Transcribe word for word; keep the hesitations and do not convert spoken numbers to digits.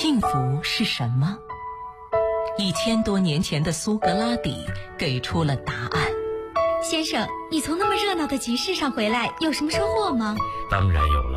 幸福是什么？一千多年前的苏格拉底给出了答案。 先生，你从那么热闹的集市上回来，有什么收获吗？ 当然有了。